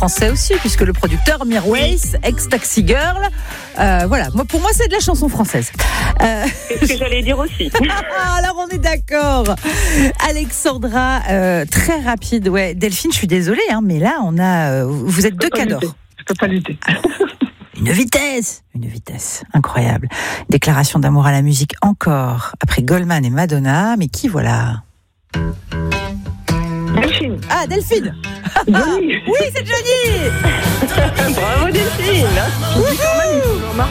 français aussi, puisque le producteur Mirwais, ex-Taxi Girl, voilà. Pour moi, c'est de la chanson française. C'est ce que j'allais dire aussi. Alors, on est d'accord. Alexandra, très rapide. Ouais, Delphine, je suis désolée, mais là, vous êtes deux cadors. Je peux pas lutter. Une vitesse incroyable. Déclaration d'amour à la musique encore, après Goldman et Madonna, mais qui voilà? Delphine. Ah, Delphine. Johnny. Oui, c'est Johnny. Bravo Delphine.